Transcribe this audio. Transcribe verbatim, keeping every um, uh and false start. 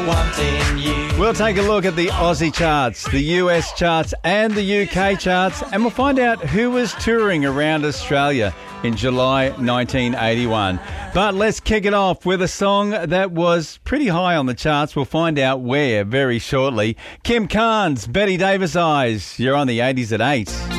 wanting you. We'll take a look at the Aussie charts, the U S charts and the U K charts, and we'll find out who was touring around Australia in July nineteen eighty-one. But let's kick it off with a song that was pretty high on the charts. We'll find out where very shortly. Kim Carnes, Betty Davis Eyes. You're on the eighties at eight.